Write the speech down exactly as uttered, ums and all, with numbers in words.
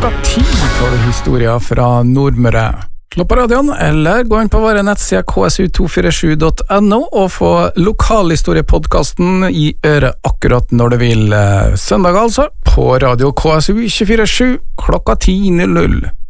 Klokka ti får du historier fra Nordmøre. Slå på radioen, eller gå inn på våre nettsider k s u to fire sju punktum n o og få lokalhistoriepodcasten i øret akkurat når du vil. Søndag altså, på radio K S U to fire sju klokka ti null null.